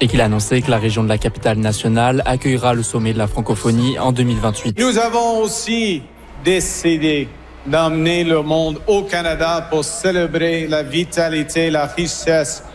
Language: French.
Et qu'il a annoncé que la région de la capitale nationale accueillera le sommet de la francophonie en 2028. Nous avons aussi décidé d'emmener le monde au Canada pour célébrer la vitalité, la richesse